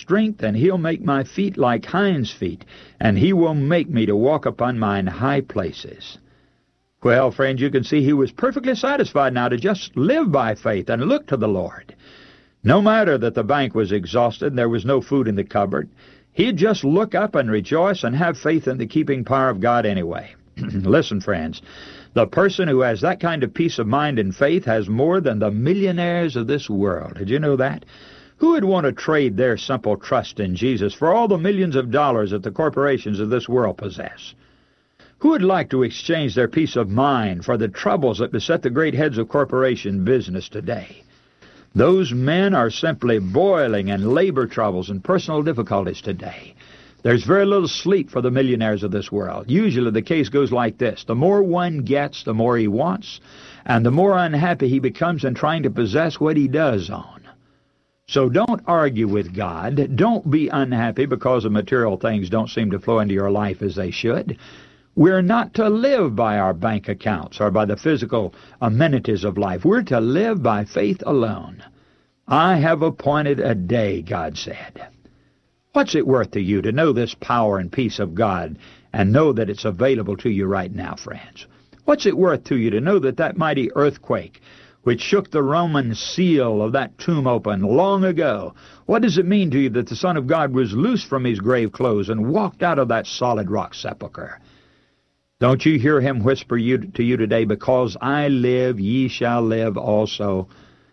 strength, and he'll make my feet like hinds' feet, and he will make me to walk upon mine high places. Well, friends, you can see he was perfectly satisfied now to just live by faith and look to the Lord. No matter that the bank was exhausted and there was no food in the cupboard, he'd just look up and rejoice and have faith in the keeping power of God anyway. Listen, friends, the person who has that kind of peace of mind and faith has more than the millionaires of this world. Did you know that? Who would want to trade their simple trust in Jesus for all the millions of dollars that the corporations of this world possess? Who would like to exchange their peace of mind for the troubles that beset the great heads of corporation business today? Those men are simply boiling in labor troubles and personal difficulties today. There's very little sleep for the millionaires of this world. Usually the case goes like this. The more one gets, the more he wants, and the more unhappy he becomes in trying to possess what he does own. So don't argue with God. Don't be unhappy because the material things don't seem to flow into your life as they should. We're not to live by our bank accounts or by the physical amenities of life. We're to live by faith alone. I have appointed a day, God said. What's it worth to you to know this power and peace of God and know that it's available to you right now, friends? What's it worth to you to know that that mighty earthquake, which shook the Roman seal of that tomb open long ago, what does it mean to you that the Son of God was loosed from his grave clothes and walked out of that solid rock sepulchre? Don't you hear him whisper to you today, because I live, ye shall live also.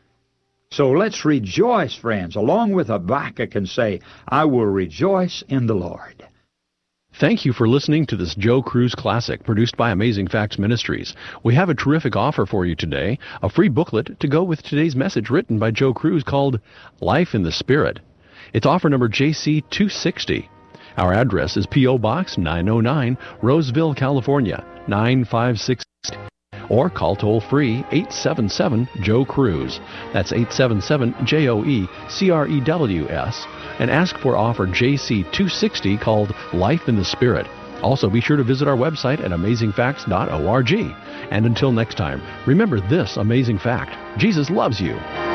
So let's rejoice, friends, along with Habakkuk, and say, I will rejoice in the Lord. Thank you for listening to this Joe Cruz Classic produced by Amazing Facts Ministries. We have a terrific offer for you today, a free booklet to go with today's message written by Joe Cruz called Life in the Spirit. It's offer number JC 260. Our address is P.O. Box 909, Roseville, California, 956. Or call toll-free 877-JOE-CRUISE. That's 877-JOE-CREWS. And ask for offer JC260 called Life in the Spirit. Also, be sure to visit our website at amazingfacts.org. And until next time, remember this amazing fact: Jesus loves you.